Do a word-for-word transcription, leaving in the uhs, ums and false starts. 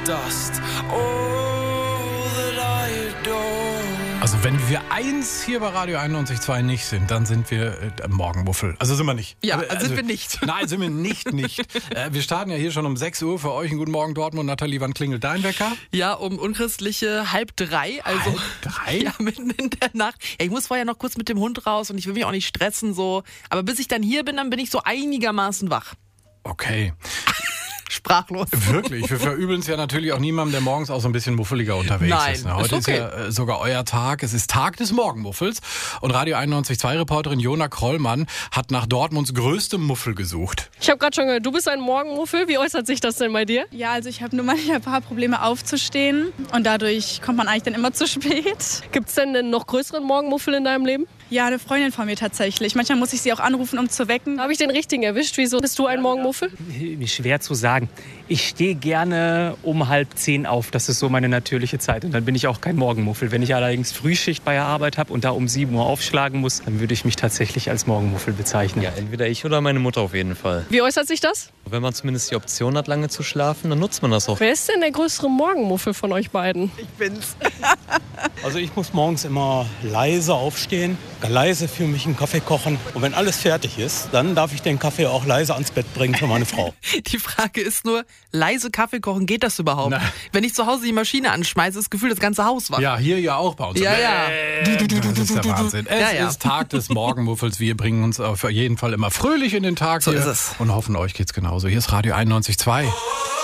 dust. All that I adore. Also wenn wir eins hier bei Radio einundneunzig Komma zwei nicht sind, dann sind wir äh, Morgenmuffel. Also sind wir nicht. Ja, also, sind wir nicht. Nein, sind wir nicht, nicht. äh, wir starten ja hier schon um sechs Uhr für euch. Einen guten Morgen, Dortmund. Nathalie, wann klingelt dein Wecker? Ja, um unchristliche halb drei. Also, halb drei? Ja, mitten in der Nacht. Ja, ich muss vorher noch kurz mit dem Hund raus und ich will mich auch nicht stressen. So. Aber bis ich dann hier bin, dann bin ich so einigermaßen wach. Okay. Sprachlos. Wirklich, wir verübeln es ja natürlich auch niemandem, der morgens auch so ein bisschen muffeliger unterwegs Nein, ist. Ne? Heute ist, okay. ist ja äh, sogar euer Tag. Es ist Tag des Morgenmuffels. Und Radio einundneunzig Komma zwei Reporterin Jona Krollmann hat nach Dortmunds größtem Muffel gesucht. Ich habe gerade schon gehört, du bist ein Morgenmuffel. Wie äußert sich das denn bei dir? Ja, also ich habe nur manchmal ein paar Probleme aufzustehen und dadurch kommt man eigentlich dann immer zu spät. Gibt es denn einen noch größeren Morgenmuffel in deinem Leben? Ja, eine Freundin von mir tatsächlich. Manchmal muss ich sie auch anrufen, um zu wecken. Habe ich den richtigen erwischt? Wieso bist du ein Morgenmuffel? Schwer zu sagen. Ich stehe gerne um halb zehn auf. Das ist so meine natürliche Zeit. Und dann bin ich auch kein Morgenmuffel. Wenn ich allerdings Frühschicht bei der Arbeit habe und da um sieben Uhr aufschlagen muss, dann würde ich mich tatsächlich als Morgenmuffel bezeichnen. Ja, entweder ich oder meine Mutter auf jeden Fall. Wie äußert sich das? Wenn man zumindest die Option hat, lange zu schlafen, dann nutzt man das auch. Wer ist denn der größere Morgenmuffel von euch beiden? Ich bin's. Also ich muss morgens immer leise aufstehen, leise für mich einen Kaffee kochen. Und wenn alles fertig ist, dann darf ich den Kaffee auch leise ans Bett bringen für meine Frau. Die Frage ist nur, leise Kaffee kochen, geht das überhaupt? Nein. Wenn ich zu Hause die Maschine anschmeiße, ist das Gefühl, das ganze Haus wach. Ja, hier ja auch bei uns. Ja, ja. Das ist der Wahnsinn. Es Ja, ja. ist Tag des Morgenmuffels. Wir bringen uns auf jeden Fall immer fröhlich in den Tag So hier ist es. und hoffen, euch geht's genauso. Hier ist Radio einundneunzig Komma zwei.